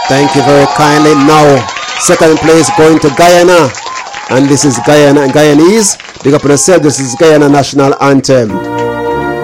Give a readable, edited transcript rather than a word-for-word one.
Thank you very kindly. Now, second place going to Guyana. And this is Guyana, Guyanese. Big up on yourself. This is Guyana National Anthem.